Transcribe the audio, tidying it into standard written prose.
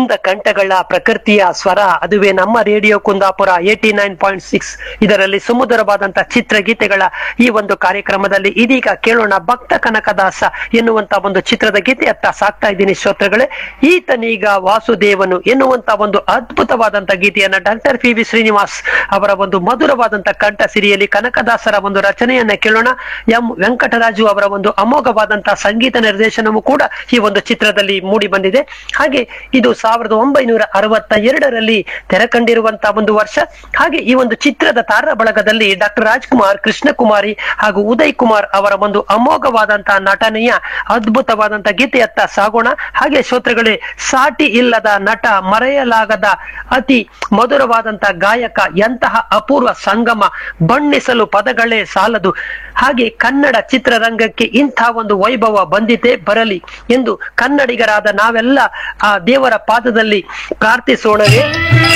ಕುಂದ ಕಂಠಗಳ ಪ್ರಕೃತಿಯ ಸ್ವರ, ಅದುವೇ ನಮ್ಮ ರೇಡಿಯೋ ಕುಂದಾಪುರ 89.6. ಇದರಲ್ಲಿ ಸುಮಧುರವಾದಂತಹ ಚಿತ್ರಗೀತೆಗಳ ಈ ಒಂದು ಕಾರ್ಯಕ್ರಮದಲ್ಲಿ ಇದೀಗ ಕೇಳೋಣ ಭಕ್ತ ಕನಕದಾಸ ಎನ್ನುವಂತ ಒಂದು ಚಿತ್ರದ ಗೀತೆಯತ್ತ ಸಾಕ್ತಾ ಇದ್ದೀನಿ ಶ್ರೋತೃಗಳೇ. ಈತನೀಗ ವಾಸುದೇವನು ಎನ್ನುವಂತ ಒಂದು ಅದ್ಭುತವಾದಂತ ಗೀತೆಯನ್ನ ಡಾಕ್ಟರ್ ಪಿ ವಿ ಶ್ರೀನಿವಾಸ್ ಅವರ ಒಂದು ಮಧುರವಾದಂತ ಕಂಠ ಸಿರಿಯಲ್ಲಿ ಕನಕದಾಸರ ಒಂದು ರಚನೆಯನ್ನ ಕೇಳೋಣ. ಎಂ ವೆಂಕಟರಾಜು ಅವರ ಒಂದು ಅಮೋಘವಾದಂತಹ ಸಂಗೀತ ನಿರ್ದೇಶನವೂ ಕೂಡ ಈ ಒಂದು ಚಿತ್ರದಲ್ಲಿ ಮೂಡಿ ಬಂದಿದೆ. ಹಾಗೆ ಇದು 1962ರಲ್ಲಿ ತೆರೆ ಕಂಡಿರುವಂತಹ ಒಂದು ವರ್ಷ. ಹಾಗೆ ಈ ಒಂದು ಚಿತ್ರದ ತಾರ ಬಳಗದಲ್ಲಿ ಡಾಕ್ಟರ್ ರಾಜ್ಕುಮಾರ್, ಕೃಷ್ಣಕುಮಾರಿ ಹಾಗೂ ಉದಯ್ ಕುಮಾರ್ ಅವರ ಒಂದು ಅಮೋಘವಾದಂತಹ ನಟನೆಯ ಅದ್ಭುತವಾದಂತಹ ಗೀತೆಯತ್ತ ಸಾಗೋಣ. ಹಾಗೆ ಶ್ರೋತೃಗಳೇ, ಸಾಟಿ ಇಲ್ಲದ ನಟ, ಮರೆಯಲಾಗದ ಅತಿ ಮಧುರವಾದಂತಹ ಗಾಯಕ, ಎಂತಹ ಅಪೂರ್ವ ಸಂಗಮ, ಬಣ್ಣಿಸಲು ಪದಗಳೇ ಸಾಲದು. ಹಾಗೆ ಕನ್ನಡ ಚಿತ್ರರಂಗಕ್ಕೆ ಇಂಥ ಒಂದು ವೈಭವ ಬಂದಿದೆ ಬರಲಿ ಎಂದು ಕನ್ನಡಿಗರಾದ ನಾವೆಲ್ಲ ಆ ದೇವರ ಪಾದದಲ್ಲಿ ಪ್ರಾರ್ಥಿಸೋಣವೇ.